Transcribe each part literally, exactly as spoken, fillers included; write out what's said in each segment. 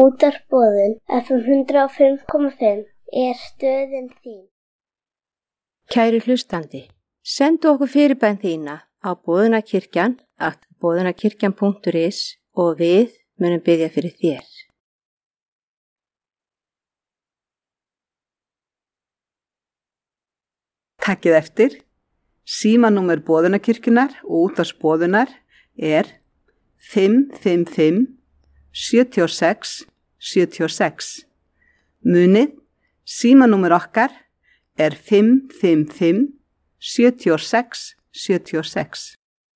Útvarpsboðun F M hundrað og fimm komma fimm er stöðin þín. Kæri hlustandi, sendu okkur fyrirbæn þína á boðunarkirkjan at boðunarkirkjan punktur is og við munum biðja fyrir þér. Takkið eftir. Símanúmer boðunarkirkjunar og útvarpsboðunar er fimm fimm fimm sjö sex sjö sex. Munið, símanúmer okkar er fimm fimm fimm sjö sex sjö sex.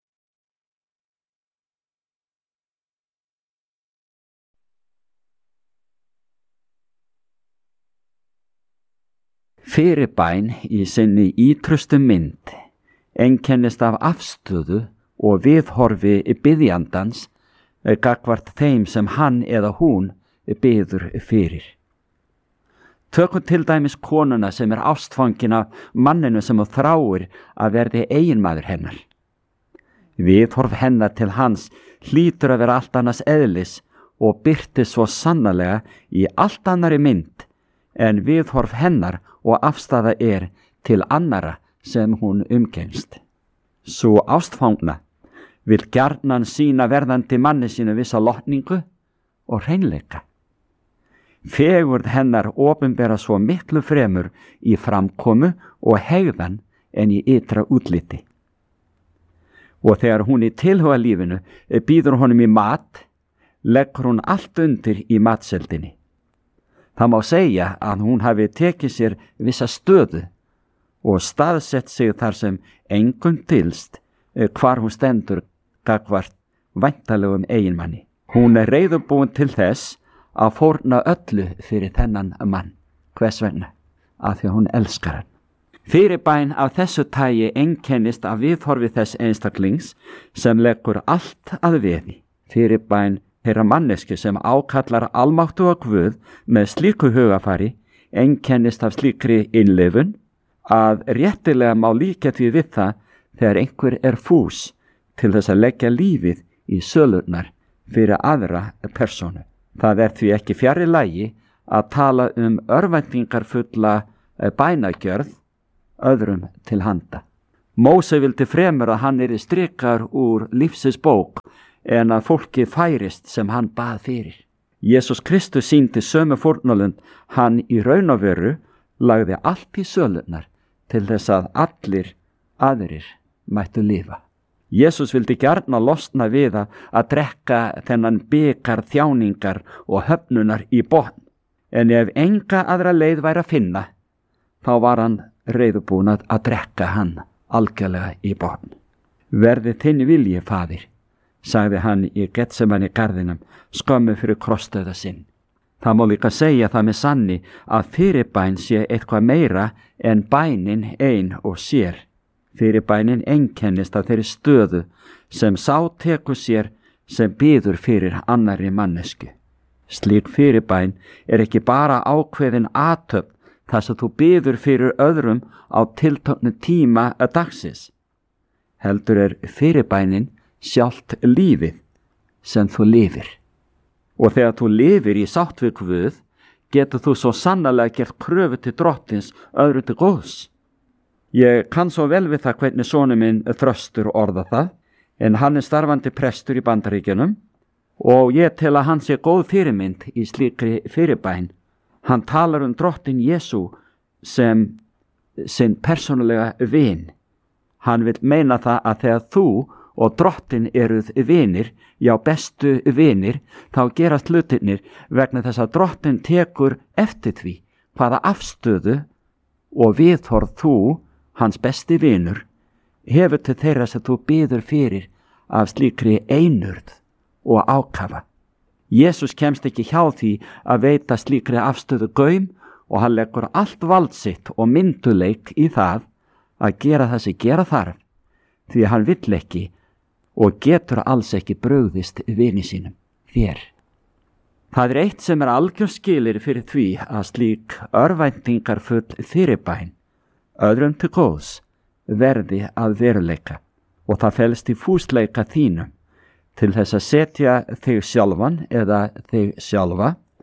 Fyrirbæn í sinni ítrustu mynd einkennist af afstöðu og viðhorfi biðjandans gagnvart þeim sem hann eða hún biður fyrir. Tökum til dæmis konuna sem er ástfangin af manninu sem þráir að verði eiginmaður hennar. Viðhorf hennar til hans hlýtur að vera allt annars eðlis og birtist svo sannarlega í allt annari mynd en viðhorf hennar og afstaða er til annara sem hún umgengst. Sú ástfangna vill gjarnan sína verðandi manni sínu vissa lotningu og hreinleika. Fegurð hennar opinbera svo miklu fremur í framkomu og hegðan en í ytra útliti. Og þegar hún í tilhuga lífinu býður honum í mat, leggur hún allt undir í matseldinni. Það má segja að hún hafi tekið sér vissa stöðu og staðsett sig þar sem engum dylst hvar hún stendur gagnvart væntalegum eiginmanni. Hún er reiðubúin til þess að fórna öllu fyrir þennan mann. Hvers vegna? Af því að hún elskar hann. Fyrirbæn af þessu tagi einkennist af viðhorfi þess einstaklings sem leggur allt að veði. Fyrirbæn þeirra manneski sem ákallar almáttuga Guð með slíku hugafari einkennist af slíkri innlifun að réttilega má líka því við það þegar einhver er fús til þess að leggja lífið í sölurnar fyrir aðra persónu. Það er því ekki fjarri lagi að tala um örvæntingarfulla bænagjörð öðrum til handa. Móse vildi fremur að hann yrði strikar úr lífsins bók en að fólki færist sem hann bað fyrir. Jesús Kristus sýndi sömu fórnarlund, hann í raun og veru lagði allt í sölurnar til þess að allir aðrir mættu lifa. Jesús vildi gjarna losna við að drekka þennan bikar þjáningar og höfnunar í botn, en ef enga aðra leið væri að finna, þá var hann reiðubúinn að drekka hann algjörlega í botn. Verði þinn vilji, faðir, sagði hann í Getsemani garðinum skömmu fyrir krossdauða sinn. Það má líka segja það með sanni að fyrirbæn sé eitthvað meira en bænin ein og sér. Fyrirbænin einkennist af þeirri stöðu sem sá tekur sér sem biður fyrir annarri mannesku. Slík fyrirbæn er ekki bara ákveðin athöfn þar sem þú biður fyrir öðrum á tilteknu tíma að dagsins. Heldur er fyrirbænin sjálft lífið sem þú lifir. Og þegar þú lifir í sátt við Guð, getur þú svo sannarlega gert kröfu til drottins öðru til góðs. Ég kann svo vel við það hvernig sonur minn Þröstur orða það, en hann er starfandi prestur í Bandaríkjunum og ég tel að hann sé góð fyrirmynd í slíkri fyrirbæn. Hann talar um drottin Jesú sem sinn persónulega vin. Hann vil meina það að þegar þú og drottin eruð vinir, já bestu vinir, þá gerast hlutirnir vegna þess að drottin tekur eftir því hvaða afstöðu og viðhorf þú, hans besti vinur, hefur til þeirra sem þú biður fyrir af slíkri einurð og ákafa. Jesús kemst ekki hjá því að veita slíkri afstöðu gaum og hann leggur allt vald sitt og mynduleik í það að gera það sem gera þarf, því hann vill ekki og getur alls ekki brugðist vini sínum, þér. Það er eitt sem er algjör skilir fyrir því að slík örvæntingarfull fyrirbæn öðrum til góðs verði að veruleika og það felst í fúsleika þínum til þess að setja þig sjálfan eða þig sjálfa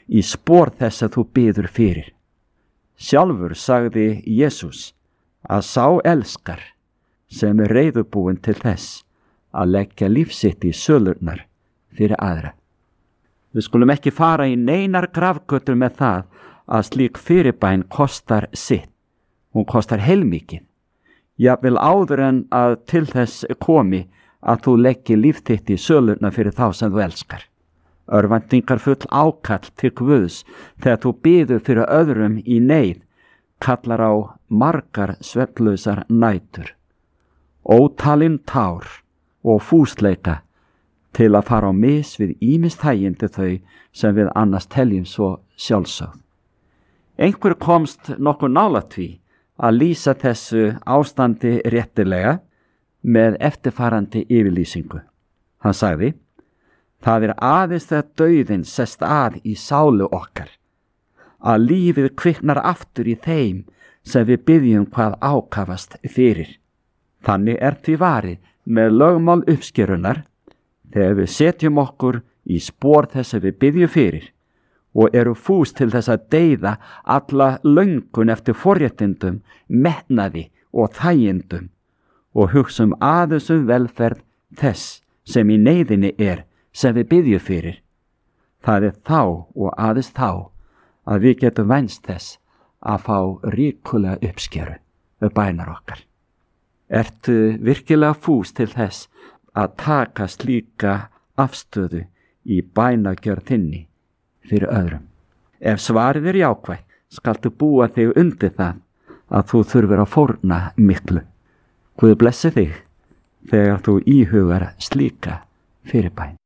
í spór þess að þú biður fyrir. Sjálfur sagði Jesús að sá elskar sem er reiðubúin til þess að leggja lífsitt í sölurnar fyrir aðra. Við skulum ekki fara í neinar grafgötur með það að slík fyrirbæn kostar sitt. Hún kostar heilmikið. Jafnvel áður en að til þess komi að þú leggji líf þitt í sölurnar fyrir þá sem þú elskar. Örvæntingar full ákall til Guðs þegar þú biður fyrir öðrum í neyð kallar á margar svefnlausar nætur, ótalin tár og fúsleika til að fara á mis við ýmis þægindi þau sem við annars teljum svo sjálfsögð. Einhver komst nokkuð nálægt því að lýsa þessu ástandi réttilega með eftirfarandi yfirlýsingu. Hann sagði: það er aðeins þegar dauðinn sest að í sálu okkar, að lífið kviknar aftur í þeim sem við byggjum hvað ákafast fyrir. Þannig er því varið með lögmál uppskerunar þegar við setjum okkur í spór þess að við byggjum fyrir og eru fús til þess að deyða alla löngun eftir forréttindum, metnaði og þægindum og hugsum aðeins um velferð þess sem í neyðinni er sem við byggjum fyrir. Það er þá og aðeins þá að við getum vænst þess að fá ríkulega uppskeru við bænar okkar. Ertu virkilega fús til þess að taka slíka afstöðu í bænagjörð þinni fyrir öðrum? Ef svarið er jákvætt, skaltu búa þig undir það að þú þurfir að fórna miklu. Guð blessi þig þegar þú íhugar slíka fyrirbæn.